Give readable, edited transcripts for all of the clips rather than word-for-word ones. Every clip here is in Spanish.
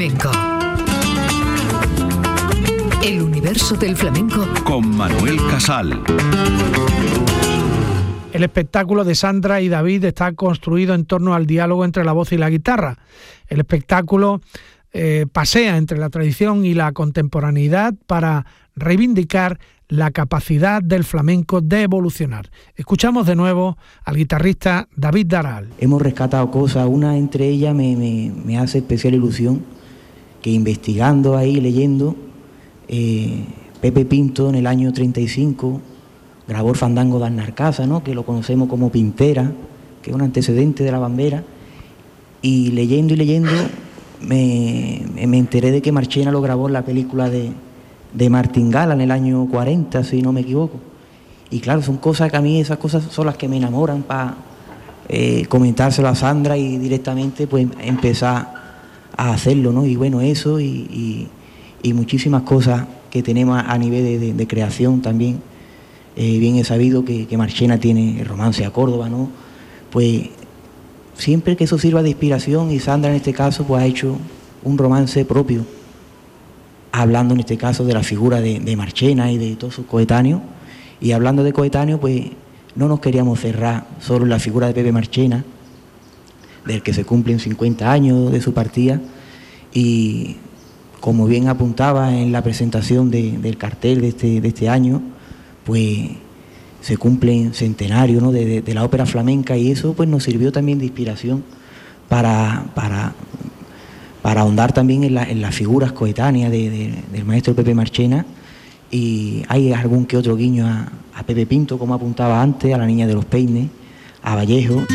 flamenco. El universo del flamenco con Manuel Casal. El espectáculo de Sandra y David está construido en torno al diálogo entre la voz y la guitarra. El espectáculo pasea entre la tradición y la contemporaneidad para reivindicar la capacidad del flamenco de evolucionar. Escuchamos de nuevo al guitarrista David Daral. Hemos rescatado cosas, una entre ellas me hace especial ilusión, que investigando ahí, leyendo, Pepe Pinto en el año 35 grabó el fandango de Arnarcasa, ¿no?, que lo conocemos como Pintera, que es un antecedente de la bambera, y leyendo me enteré de que Marchena lo grabó en la película de Martín Gala en el año 40, si no me equivoco. Y claro, son cosas que a mí, esas cosas son las que me enamoran para comentárselo a Sandra y directamente pues empezar a hacerlo, ¿no? Y bueno, eso y muchísimas cosas que tenemos a nivel de creación también. Bien he sabido que Marchena tiene el romance a Córdoba, ¿no? Pues siempre que eso sirva de inspiración, y Sandra en este caso pues ha hecho un romance propio, hablando en este caso de la figura de Marchena y de todos sus coetáneos. Y hablando de coetáneos, pues no nos queríamos cerrar solo en la figura de Pepe Marchena, del que se cumplen 50 años de su partida, y como bien apuntaba en la presentación del cartel de este año, pues se cumplen centenarios, ¿no?, de la ópera flamenca, y eso pues nos sirvió también de inspiración para ahondar también en las figuras coetáneas del maestro Pepe Marchena. Y hay algún que otro guiño a Pepe Pinto, como apuntaba antes, a la Niña de los Peines, a Vallejo.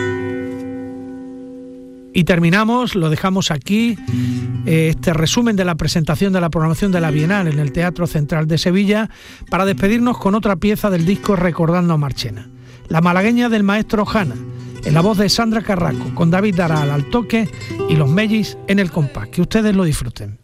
Y terminamos, lo dejamos aquí, este resumen de la presentación de la programación de la Bienal en el Teatro Central de Sevilla, para despedirnos con otra pieza del disco Recordando a Marchena, La malagueña del maestro Jana, en la voz de Sandra Carrasco, con David Daral al toque y los Mellis en el compás. Que ustedes lo disfruten.